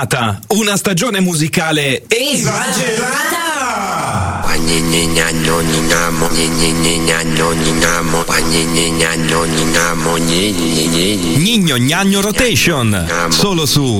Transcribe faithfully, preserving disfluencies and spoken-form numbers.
Una stagione musicale esagerata! Gnigno Gnagno Rotation, solo su